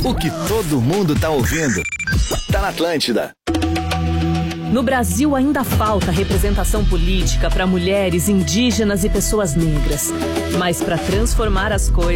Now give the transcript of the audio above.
O que todo mundo tá ouvindo. Tá na Atlântida. No Brasil ainda falta representação política para mulheres, indígenas e pessoas negras. Mas para transformar as coisas